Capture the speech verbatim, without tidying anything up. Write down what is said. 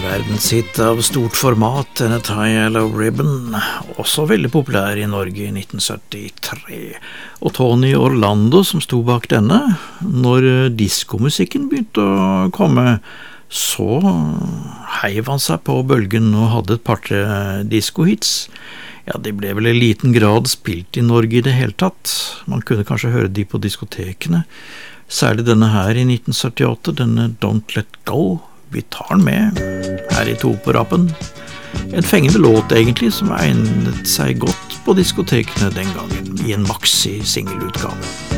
Verdenshit av stort format, denne Tie Yellow Ribbon, også veldig populær i Norge i nitten syttitre. Og Tony Orlando som sto bak denne, når diskomusikken begynte å komme, så heiv han seg på bølgen og hadde et par-tre diskohits. Ja, de ble vel i liten grad spilt i Norge i det hele tatt. Man kunne kanskje høre de på diskotekene. Særlig denne her i nitten syttiåtte, denne Don't Let Go. Vi tar den med her i to på rappen. En fengende låt egentlig, som egnet seg godt på diskotekene den gangen, i en maxi-singelutgave.